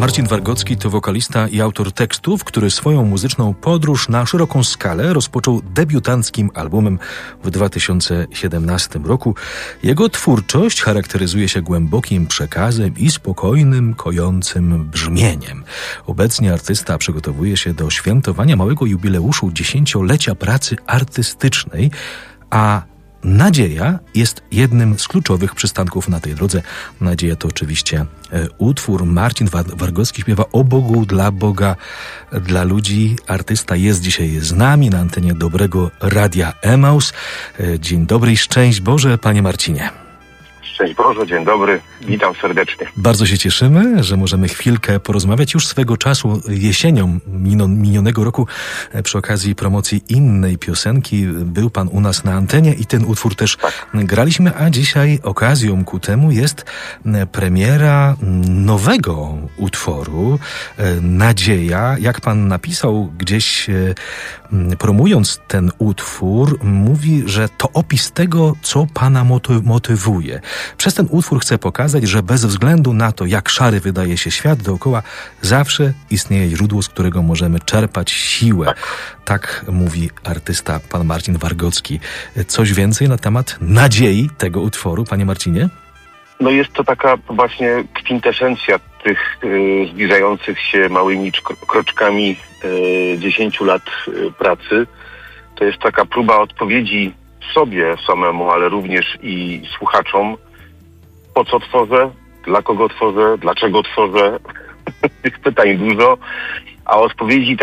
Marcin Wargocki to wokalista i autor tekstów, który swoją muzyczną podróż na szeroką skalę rozpoczął debiutanckim albumem w 2017 roku. Jego twórczość charakteryzuje się głębokim przekazem i spokojnym, kojącym brzmieniem. Obecnie artysta przygotowuje się do świętowania małego jubileuszu 10-lecia pracy artystycznej, a nadzieja jest jednym z kluczowych przystanków na tej drodze. Nadzieja to oczywiście utwór. Marcin Wargocki śpiewa o Bogu, dla Boga, dla ludzi. Artysta jest dzisiaj z nami na antenie Dobrego Radia Emaus. Dzień dobry i szczęść Boże, panie Marcinie. Szczęść Boże, dzień dobry, witam serdecznie. Bardzo się cieszymy, że możemy chwilkę porozmawiać. Już swego czasu jesienią minionego roku przy okazji promocji innej piosenki był pan u nas na antenie i ten utwór też graliśmy, a dzisiaj okazją ku temu jest premiera nowego utworu Nadzieja. Jak pan napisał gdzieś promując ten utwór, mówi, że to opis tego, co pana motywuje. Przez ten utwór chcę pokazać, że bez względu na to, jak szary wydaje się świat dookoła, zawsze istnieje źródło, z którego możemy czerpać siłę. Tak mówi artysta, pan Marcin Wargocki. Coś więcej na temat nadziei tego utworu, panie Marcinie? No jest to taka właśnie kwintesencja tych zbliżających się małymi kroczkami 10 lat pracy. To jest taka próba odpowiedzi sobie samemu, ale również i słuchaczom, po co tworzę, dla kogo tworzę, dlaczego tworzę. Tych pytań dużo, a odpowiedzi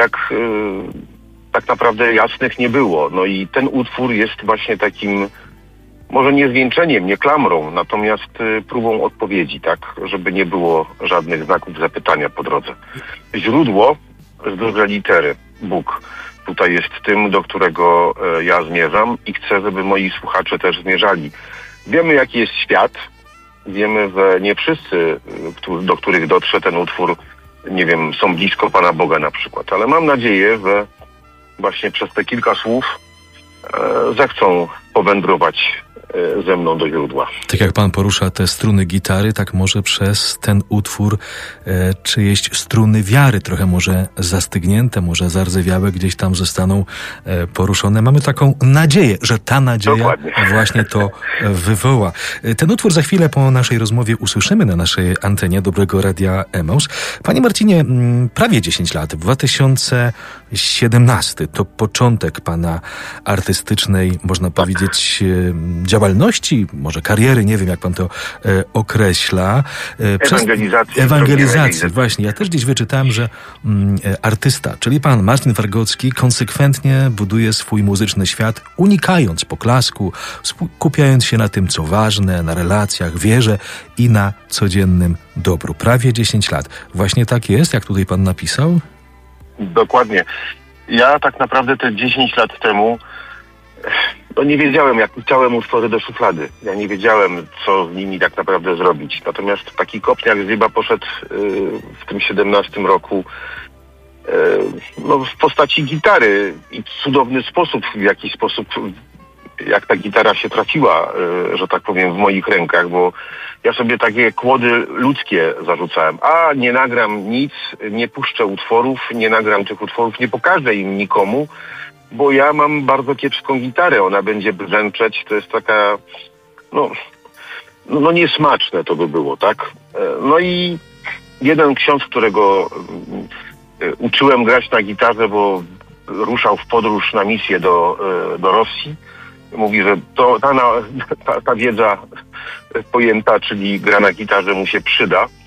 tak naprawdę jasnych nie było. No i ten utwór jest właśnie takim, może nie zwieńczeniem, nie klamrą, natomiast próbą odpowiedzi, tak, żeby nie było żadnych znaków zapytania po drodze. Źródło z dużej litery, Bóg. Tutaj jest tym, do którego ja zmierzam i chcę, żeby moi słuchacze też zmierzali. Wiemy, jaki jest świat. Wiemy, że nie wszyscy, do których dotrze ten utwór, nie wiem, są blisko Pana Boga na przykład. Ale mam nadzieję, że właśnie przez te kilka słów zechcą powędrować ze mną do źródła. Tak jak pan porusza te struny gitary, tak może przez ten utwór czyjeś struny wiary, trochę może zastygnięte, może zardzewiałe, gdzieś tam zostaną poruszone. Mamy taką nadzieję, że ta nadzieja Dokładnie. Właśnie to wywoła. Ten utwór za chwilę po naszej rozmowie usłyszymy na naszej antenie Dobrego Radia Emaus. Panie Marcinie, prawie 10 lat, 2017 to początek pana artystycznej, można powiedzieć, działalności, może kariery, nie wiem jak pan to określa. Ewangelizacji, właśnie. Ja też gdzieś wyczytałem, że artysta, czyli pan Marcin Wargocki konsekwentnie buduje swój muzyczny świat, unikając poklasku, skupiając się na tym, co ważne, na relacjach, wierze i na codziennym dobru. Prawie 10 lat. Właśnie tak jest, jak tutaj pan napisał? Dokładnie. Ja tak naprawdę te 10 lat temu nie wiedziałem, jak chciałem utwory do szuflady. Ja nie wiedziałem, co z nimi tak naprawdę zrobić. Natomiast taki kopniak z nieba poszedł w tym 17 roku w postaci gitary i cudowny sposób, w jaki sposób, jak ta gitara się trafiła, że tak powiem, w moich rękach, bo ja sobie takie kłody ludzkie zarzucałem. A nie nagram nic, nie puszczę utworów, nie nagram tych utworów, nie pokażę im nikomu, bo ja mam bardzo kiepską gitarę, ona będzie brzęczeć, to jest taka, niesmaczne to by było, tak? No i jeden ksiądz, którego uczyłem grać na gitarze, bo ruszał w podróż na misję do Rosji, mówi, że ta wiedza pojęta, czyli gra na gitarze mu się przyda.